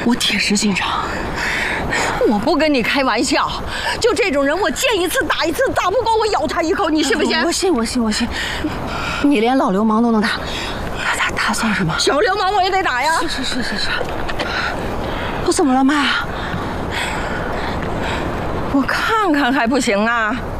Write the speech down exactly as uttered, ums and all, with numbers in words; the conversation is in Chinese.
我铁石心肠。 我不跟你开玩笑，就这种人，我见一次打一次，打不过我咬他一口，你信不信？ 我信，我信，我信。你连老流氓都能打，他他他算什么？ 小流氓我也得打呀！ 是是是是是。我怎么了，妈？ 我看看还不行啊？